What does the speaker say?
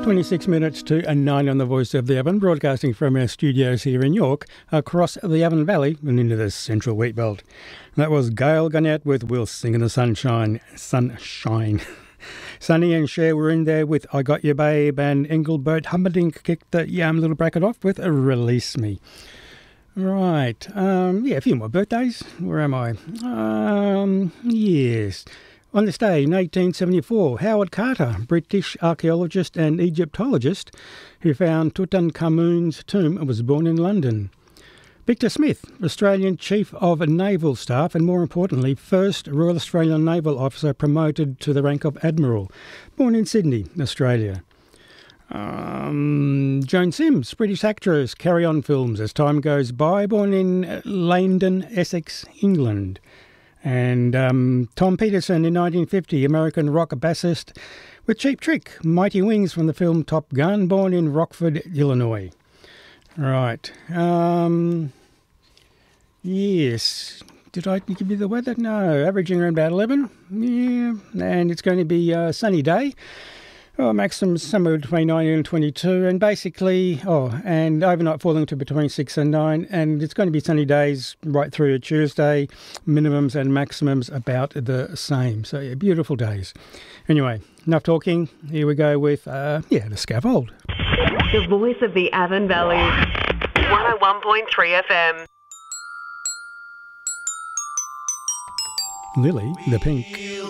26 minutes to 9 on the Voice of the Avon, broadcasting from our studios here in York, across the Avon Valley and into the central wheat belt. That was Gail Garnett with We'll Sing in the Sunshine. Sonny and Cher were in there with I Got You Babe, and Engelbert Humperdinck kicked the little bracket off with Release Me. Right, a few more birthdays. Where am I? Yes. On this day, in 1874, Howard Carter, British archaeologist and Egyptologist who found Tutankhamun's tomb, was born in London. Victor Smith, Australian Chief of Naval Staff and, more importantly, first Royal Australian Naval Officer promoted to the rank of Admiral, born in Sydney, Australia. Joan Sims, British actress, Carry On Films, As Time Goes By, born in Leydon, Essex, England. And Tom Peterson in 1950, American rock bassist with Cheap Trick, Mighty Wings from the film Top Gun, born in Rockford, Illinois. Right. Yes. Did I give you the weather? No. Averaging around about 11. Yeah. And it's going to be a sunny day. Maximum somewhere between 19 and 22, and basically, and overnight falling to between 6 and 9, and it's going to be sunny days right through to Tuesday, minimums and maximums about the same. So, yeah, beautiful days. Anyway, enough talking. Here we go with, the scaffold. The Voice of the Avon Valley, 101.3 FM. Lily the Pink.